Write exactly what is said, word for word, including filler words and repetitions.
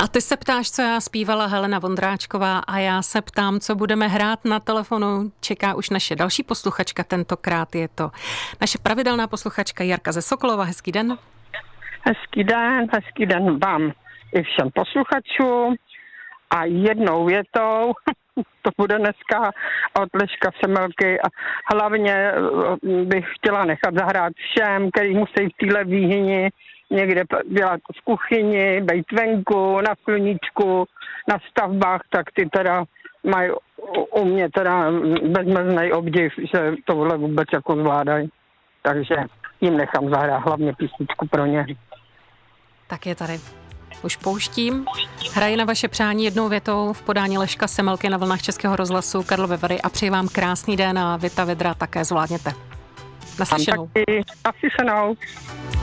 A ty se ptáš, co já zpívala Helena Vondráčková, a já se ptám, co budeme hrát. Na telefonu čeká už naše další posluchačka, tentokrát je to naše pravidelná posluchačka Jarka ze Sokolova. Hezký den. Hezký den, hezký den vám i všem posluchačům. A jednou větou, to bude dneska od Leška Semmelky, a hlavně bych chtěla nechat zahrát všem, kteří musí v téhle výhyni někde dělat v kuchyni, bejt venku, na sluníčku, na stavbách, tak ty teda mají u mě teda bezmezný obdiv, že tohle vůbec jako zvládají. Takže jim nechám zahrát hlavně písničku pro ně. Tak je tady. Už pouštím. Hraji na vaše přání jednou větou v podání Leška Semmelky na vlnách Českého rozhlasu Karlovy Vary a přeji vám krásný den a vy ta vedra také zvládněte. Naslyšenou. Naslyšenou.